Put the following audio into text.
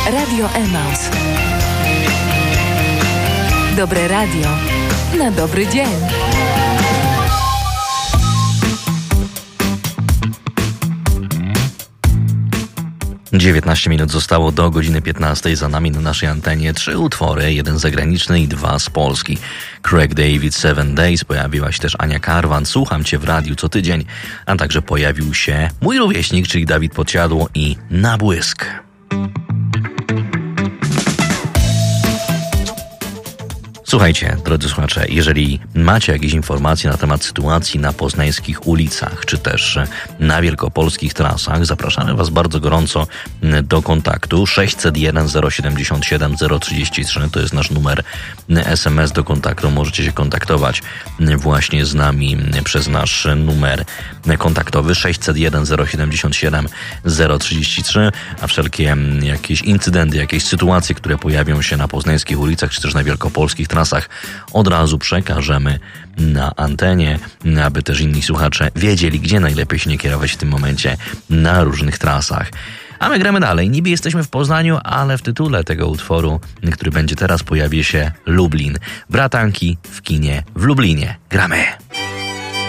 Radio Emaus. Dobre radio na dobry dzień. 19 minut zostało do godziny 15. Za nami na naszej antenie 3 utwory, 1 zagraniczny i 2 z Polski. Craig David, 7 Days, pojawiła się też Ania Karwan, Słucham Cię w radiu co tydzień, a także pojawił się mój rówieśnik, czyli Dawid Podsiadło i Na błysk. Słuchajcie, drodzy słuchacze, jeżeli macie jakieś informacje na temat sytuacji na poznańskich ulicach, czy też na wielkopolskich trasach, zapraszamy Was bardzo gorąco do kontaktu. 601 077 033 to jest nasz numer SMS do kontaktu. Możecie się kontaktować właśnie z nami przez nasz numer kontaktowy 601 077 033, a wszelkie jakieś incydenty, jakieś sytuacje, które pojawią się na poznańskich ulicach, czy też na wielkopolskich trasach, od razu przekażemy na antenie, aby też inni słuchacze wiedzieli, gdzie najlepiej się nie kierować w tym momencie na różnych trasach. A my gramy dalej. Niby jesteśmy w Poznaniu, ale w tytule tego utworu, który będzie teraz, pojawi się Lublin. Bratanki w kinie w Lublinie. Gramy!